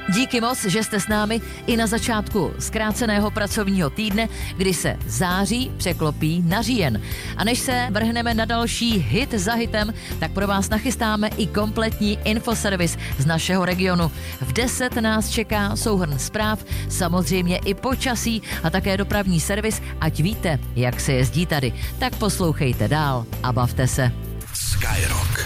Díky moc, že jste s námi i na začátku zkráceného pracovního týdne, kdy se září překlopí na říjen. A než se vrhneme na další hit za hitem, tak pro vás nachystáme i kompletní infoservis z našeho regionu. V 10 nás čeká souhrn zpráv, samozřejmě i počasí a také dopravní servis, ať víte, jak se jezdí tady. Tak poslouchejte dál a bavte se. Skyrock.